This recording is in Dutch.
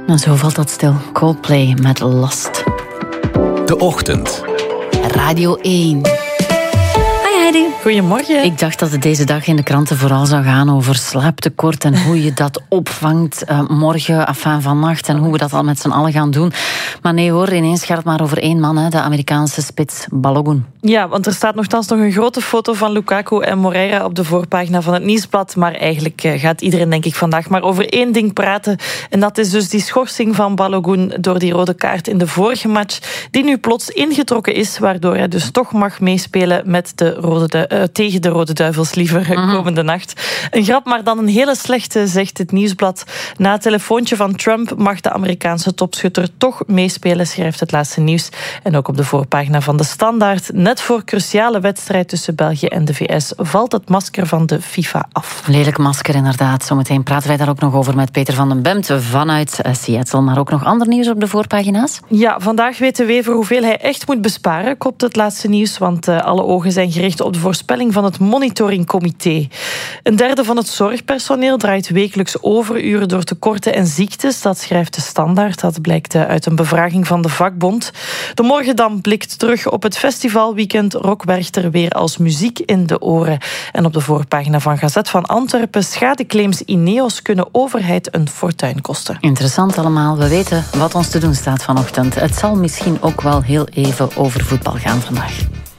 En zo valt dat stil. Coldplay met Lost. De Ochtend. Radio 1. Heidi. Goedemorgen. Ik dacht dat het deze dag in de kranten vooral zou gaan over slaaptekort en hoe je dat opvangt morgen, vannacht, en hoe we dat al met z'n allen gaan doen. Maar nee hoor, ineens gaat het maar over één man, de Amerikaanse spits Balogun. Ja, want er staat nogthans nog een grote foto van Lukaku en Moreira op de voorpagina van het Nieuwsblad. Maar eigenlijk gaat iedereen, denk ik, vandaag maar over één ding praten. En dat is dus die schorsing van Balogun door die rode kaart in de vorige match, die nu plots ingetrokken is, waardoor hij dus toch mag meespelen met tegen de Rode Duivels liever komende nacht. Een grap, maar dan een hele slechte, zegt het Nieuwsblad. Na het telefoontje van Trump mag de Amerikaanse topschutter toch meespelen, schrijft het Laatste Nieuws. En ook op de voorpagina van de Standaard. Net voor cruciale wedstrijd tussen België en de VS valt het masker van de FIFA af. Lelijk masker, inderdaad. Zometeen praten wij daar ook nog over met Peter van den Bemt vanuit Seattle. Maar ook nog ander nieuws op de voorpagina's? Ja, vandaag weet de Wever hoeveel hij echt moet besparen, kopt het Laatste Nieuws, want alle ogen zijn gericht op de voorspelling van het monitoringcomité. Een derde van het zorgpersoneel draait wekelijks overuren door tekorten en ziektes. Dat schrijft de Standaard. Dat blijkt uit een bevraging van de vakbond. De Morgendam blikt terug op het festivalweekend. Rock bergt er weer als muziek in de oren. En op de voorpagina van Gazet van Antwerpen: schadeclaims Ineos kunnen overheid een fortuin kosten. Interessant allemaal. We weten wat ons te doen staat vanochtend. Het zal misschien ook wel heel even over voetbal gaan vandaag.